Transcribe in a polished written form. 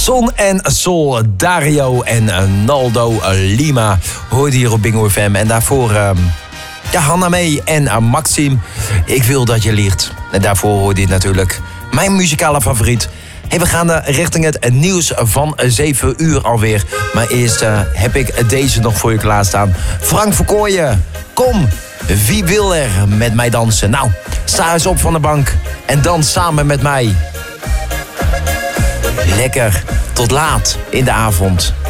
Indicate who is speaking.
Speaker 1: Son en Sol, Dario en Naldo Lima hoorde hier op Bingo FM. En daarvoor Hanna Mee en Maxime, Ik wil dat je liegt. En daarvoor hoorde je natuurlijk mijn muzikale favoriet. Hey, we gaan richting het nieuws van 7 uur alweer. Maar eerst heb ik deze nog voor je klaarstaan. Frank Verkooyen, kom, wie wil er met mij dansen? Nou, sta eens op van de bank en dans samen met mij. Lekker, tot laat in de avond.